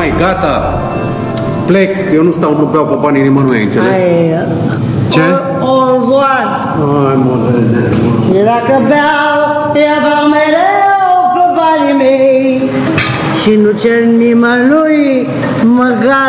mai, gata. Plec, că eu nu stau, nu beau pe banii nimănui, înțeles? Ce? Au revoir. Hai, mă, și dacă beau, ia beau mereu pe banii mei și nu cer nimănui măcar